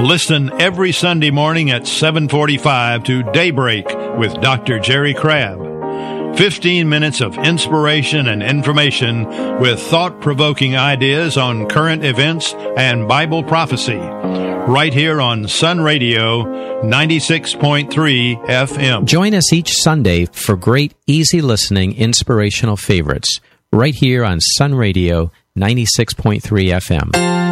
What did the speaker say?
Listen every Sunday morning at 7:45 to Daybreak with Dr. Jerry Crabb. 15 minutes of inspiration and information with thought-provoking ideas on current events and Bible prophecy. Right here on Sun Radio 96.3 FM. Join us each Sunday for great, easy listening, inspirational favorites. Right here on Sun Radio 96.3 FM.